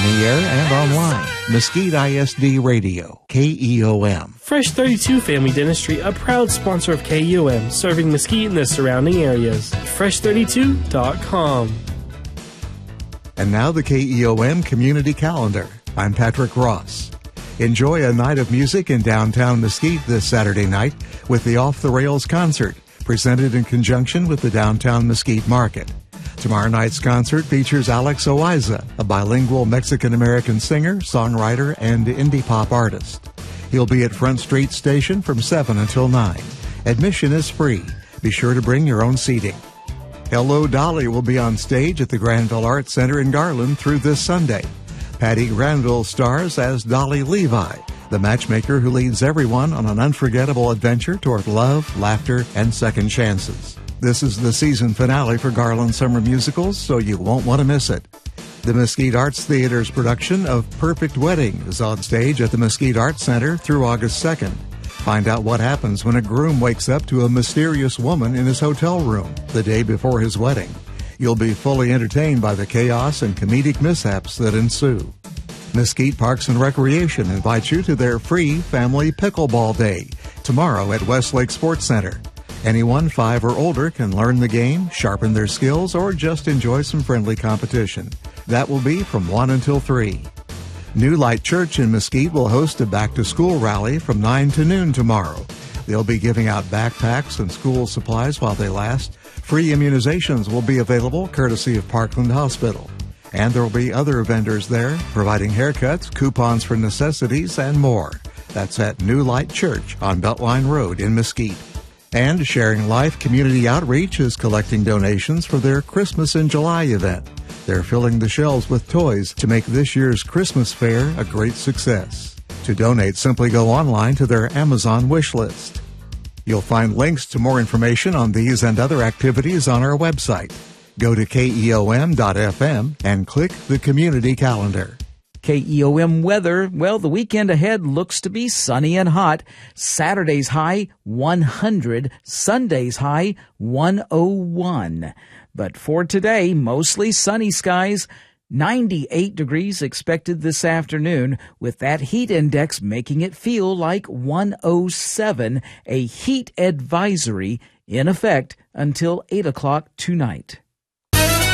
the air and online. Mesquite ISD Radio, KEOM. Fresh 32 Family Dentistry, a proud sponsor of KEOM, serving Mesquite and the surrounding areas. Fresh32.com. And now the KEOM Community Calendar. I'm Patrick Ross. Enjoy a night of music in downtown Mesquite this Saturday night with the Off the Rails concert, presented in conjunction with the Downtown Mesquite Market. Tomorrow night's concert features Alex Oiza, a bilingual Mexican-American singer, songwriter, and indie pop artist. He'll be at Front Street Station from 7 until 9. Admission is free. Be sure to bring your own seating. Hello Dolly will be on stage at the Granville Arts Center in Garland through this Sunday. Patty Granville stars as Dolly Levi, the matchmaker who leads everyone on an unforgettable adventure toward love, laughter, and second chances. This is the season finale for Garland Summer Musicals, so you won't want to miss it. The Mesquite Arts Theater's production of Perfect Wedding is on stage at the Mesquite Arts Center through August 2nd. Find out what happens when a groom wakes up to a mysterious woman in his hotel room the day before his wedding. You'll be fully entertained by the chaos and comedic mishaps that ensue. Mesquite Parks and Recreation invites you to their free Family Pickleball Day tomorrow at Westlake Sports Center. Anyone 5 or older can learn the game, sharpen their skills, or just enjoy some friendly competition. That will be from 1 until 3. New Light Church in Mesquite will host a back-to-school rally from 9 to noon tomorrow. They'll be giving out backpacks and school supplies while they last. Free immunizations will be available courtesy of Parkland Hospital. And there will be other vendors there providing haircuts, coupons for necessities, and more. That's at New Light Church on Beltline Road in Mesquite. And Sharing Life Community Outreach is collecting donations for their Christmas in July event. They're filling the shelves with toys to make this year's Christmas fair a great success. To donate, simply go online to their Amazon wish list. You'll find links to more information on these and other activities on our website. Go to KEOM.FM and click the Community Calendar. KEOM weather, well, the weekend ahead looks to be sunny and hot. Saturday's high, 100. Sunday's high, 101. But for today, mostly sunny skies. 98 degrees expected this afternoon, with that heat index making it feel like 107, a heat advisory in effect until 8 o'clock tonight.